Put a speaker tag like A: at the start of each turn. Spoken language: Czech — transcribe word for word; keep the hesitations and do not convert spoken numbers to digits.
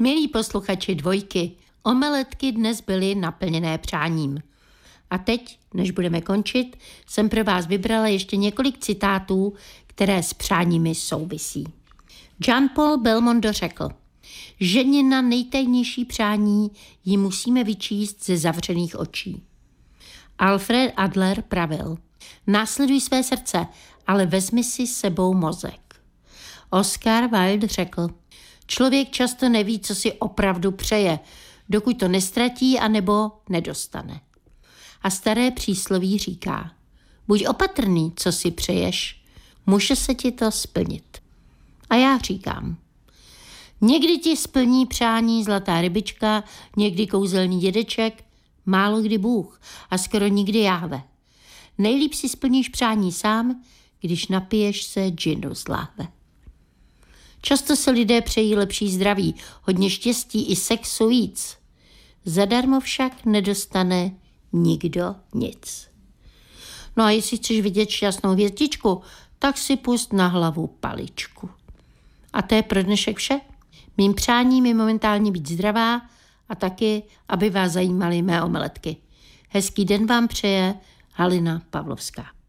A: Milí posluchači Dvojky, omeletky dnes byly naplněné přáním. A teď, než budeme končit, jsem pro vás vybrala ještě několik citátů, které s přáními souvisí. Jean-Paul Belmondo řekl: ženina nejtajnější přání ji musíme vyčíst ze zavřených očí. Alfred Adler pravil: následuj své srdce, ale vezmi si s sebou mozek. Oscar Wilde řekl: člověk často neví, co si opravdu přeje, dokud to nestratí anebo nedostane. A staré přísloví říká: buď opatrný, co si přeješ, může se ti to splnit. A já říkám: někdy ti splní přání zlatá rybička, někdy kouzelný dědeček, málo kdy Bůh a skoro nikdy Jáhve. Nejlíp si splníš přání sám, když napiješ se džinu z láhve. Často se lidé přejí lepší zdraví, hodně štěstí i sexu víc. Zadarmo však nedostane nikdo nic. No a jestli chceš vidět šťastnou hvězdičku, tak si pust na hlavu paličku. A to je pro dnešek vše. Mým přáním je momentálně být zdravá a taky, aby vás zajímaly mé omeletky. Hezký den vám přeje Halina Pavlovská.